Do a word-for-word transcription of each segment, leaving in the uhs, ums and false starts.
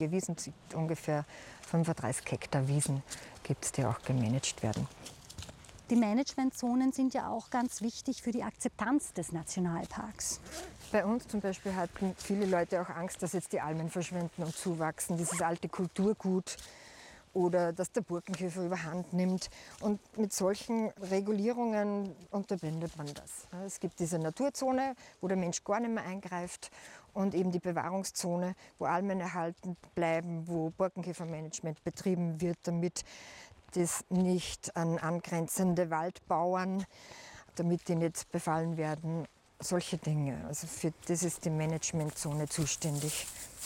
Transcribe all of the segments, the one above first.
Wiesen sind ungefähr fünfunddreißig Hektar Wiesen, gibt es, die auch gemanagt werden. Die Managementzonen sind ja auch ganz wichtig für die Akzeptanz des Nationalparks. Bei uns zum Beispiel hatten viele Leute auch Angst, dass jetzt die Almen verschwinden und zuwachsen, dieses alte Kulturgut, oder dass der Borkenkäfer überhand nimmt. Und mit solchen Regulierungen unterbindet man das. Es gibt diese Naturzone, wo der Mensch gar nicht mehr eingreift, und eben die Bewahrungszone, wo Almen erhalten bleiben, wo Borkenkäfermanagement betrieben wird, damit das nicht an angrenzende Waldbauern, damit die nicht befallen werden. Solche Dinge. Also für das ist die Managementzone zuständig.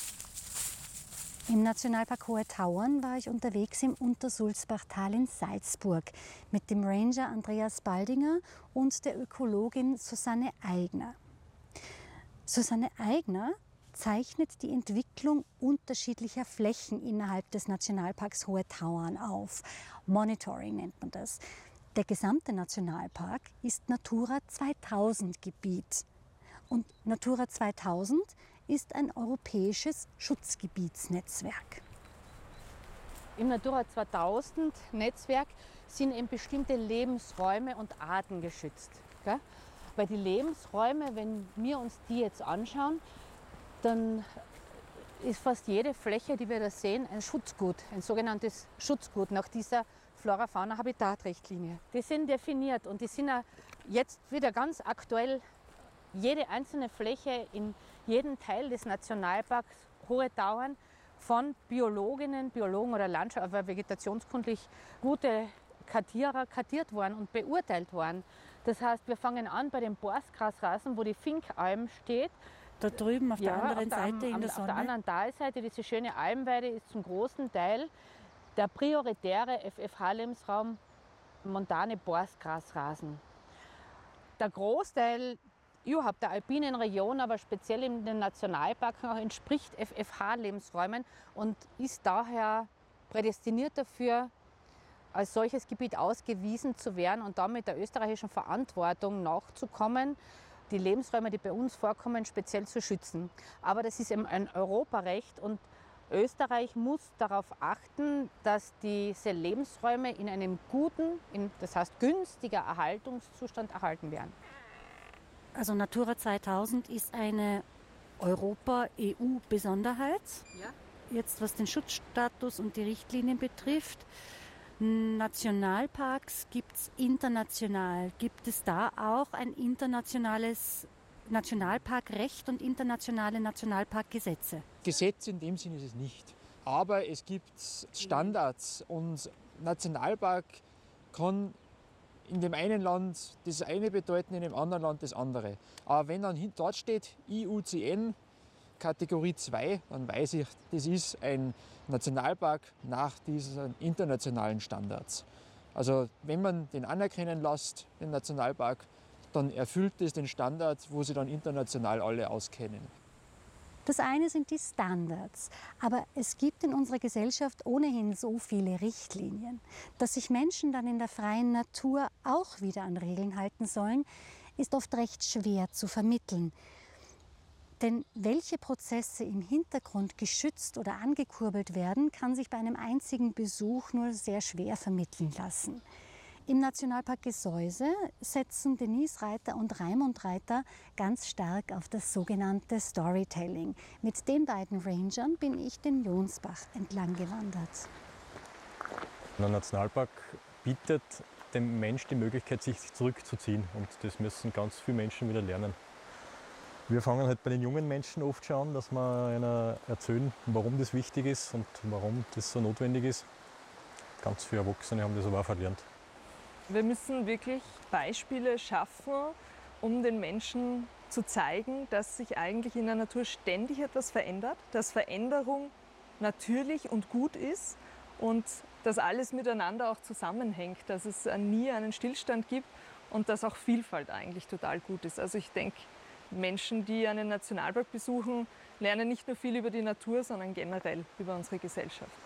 Im Nationalpark Hohe Tauern war ich unterwegs im Untersulzbachtal in Salzburg mit dem Ranger Andreas Baldinger und der Ökologin Susanne Aigner. Susanne Aigner zeichnet die Entwicklung unterschiedlicher Flächen innerhalb des Nationalparks Hohe Tauern auf. Monitoring nennt man das. Der gesamte Nationalpark ist Natura zweitausend Gebiet. Und Natura zweitausend ist ein europäisches Schutzgebietsnetzwerk. Im Natura zweitausend Netzwerk sind eben bestimmte Lebensräume und Arten geschützt. Gell? Weil die Lebensräume, wenn wir uns die jetzt anschauen, dann ist fast jede Fläche, die wir da sehen, ein Schutzgut, ein sogenanntes Schutzgut nach dieser Flora-Fauna-Habitat-Richtlinie. Die sind definiert und die sind auch jetzt wieder ganz aktuell. Jede einzelne Fläche in jedem Teil des Nationalparks Hohe Tauern von Biologinnen, Biologen oder Landschafts-, aber vegetationskundlich gute Kartierer kartiert worden und beurteilt worden. Das heißt, wir fangen an bei den Borstgrasrasen, wo die Finkalm steht. Da drüben auf der ja, anderen auf der, Seite am, in der Auf Sonne. der anderen Talseite, diese schöne Almweide, ist zum großen Teil der prioritäre F F H-Lebensraum montane Borstgrasrasen. Der Großteil überhaupt der alpinen Region, aber speziell in den Nationalparken auch entspricht F F H-Lebensräumen und ist daher prädestiniert dafür, als solches Gebiet ausgewiesen zu werden und damit der österreichischen Verantwortung nachzukommen, die Lebensräume, die bei uns vorkommen, speziell zu schützen. Aber das ist eben ein Europarecht und Österreich muss darauf achten, dass diese Lebensräume in einem guten, in, das heißt günstiger Erhaltungszustand erhalten werden. Also Natura zweitausend ist eine Europa-E U-Besonderheit. Ja. Jetzt was den Schutzstatus und die Richtlinien betrifft. Nationalparks gibt es international. Gibt es da auch ein internationales Nationalparkrecht und internationale Nationalparkgesetze? Gesetz in dem Sinne ist es nicht. Aber es gibt Standards und Nationalpark kann in dem einen Land das eine bedeuten, in dem anderen Land das andere. Aber wenn dann dort steht I U C N Kategorie zwei, dann weiß ich, das ist ein Nationalpark nach diesen internationalen Standards. Also wenn man den anerkennen lässt, den Nationalpark, dann erfüllt es den Standard, wo sie dann international alle auskennen. Das eine sind die Standards, aber es gibt in unserer Gesellschaft ohnehin so viele Richtlinien, dass sich Menschen dann in der freien Natur auch wieder an Regeln halten sollen, ist oft recht schwer zu vermitteln. Denn welche Prozesse im Hintergrund geschützt oder angekurbelt werden, kann sich bei einem einzigen Besuch nur sehr schwer vermitteln lassen. Im Nationalpark Gesäuse setzen Denise Reiter und Raimund Reiter ganz stark auf das sogenannte Storytelling. Mit den beiden Rangern bin ich den Jonsbach entlang gewandert. Der Nationalpark bietet dem Menschen die Möglichkeit, sich zurückzuziehen. Und das müssen ganz viele Menschen wieder lernen. Wir fangen halt bei den jungen Menschen oft schon an, dass wir ihnen erzählen, warum das wichtig ist und warum das so notwendig ist. Ganz viele Erwachsene haben das aber auch verlernt. Wir müssen wirklich Beispiele schaffen, um den Menschen zu zeigen, dass sich eigentlich in der Natur ständig etwas verändert, dass Veränderung natürlich und gut ist und dass alles miteinander auch zusammenhängt, dass es nie einen Stillstand gibt und dass auch Vielfalt eigentlich total gut ist. Also ich denke, Menschen, die einen Nationalpark besuchen, lernen nicht nur viel über die Natur, sondern generell über unsere Gesellschaft.